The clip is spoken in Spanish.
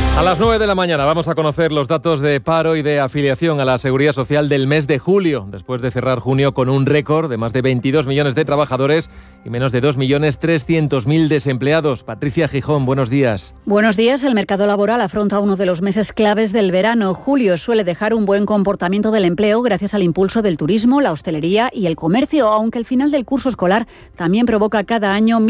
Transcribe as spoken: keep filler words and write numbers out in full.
A las nueve de la mañana vamos a conocer los datos de paro y de afiliación a la Seguridad Social del mes de julio, después de cerrar junio con un récord de más de veintidós millones de trabajadores y menos de dos millones trescientos mil desempleados. Patricia Gijón, buenos días. Buenos días. El mercado laboral afronta uno de los meses claves del verano. Julio suele dejar un buen comportamiento del empleo gracias al impulso del turismo, la hostelería y el comercio, aunque el final del curso escolar también provoca cada año